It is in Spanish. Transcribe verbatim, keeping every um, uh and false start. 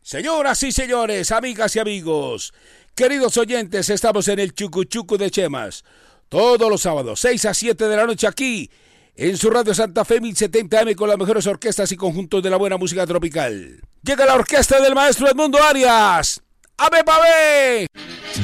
Señoras y señores, amigas y amigos, queridos oyentes, estamos en el Chucuchuco de Chemas. Todos los sábados, seis a siete de la noche aquí, en su radio Santa Fe mil setenta eme con las mejores orquestas y conjuntos de la buena música tropical. Llega la orquesta del maestro Edmundo Arias. ¡Ave, pave!